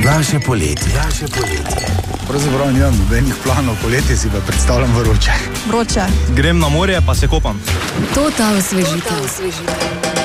Naše poletje. Pravzaprav nimam nobenih planov, poletje si pa predstavljam vroče. Vroče. Grem na morje pa se kopam. Total osvežitev.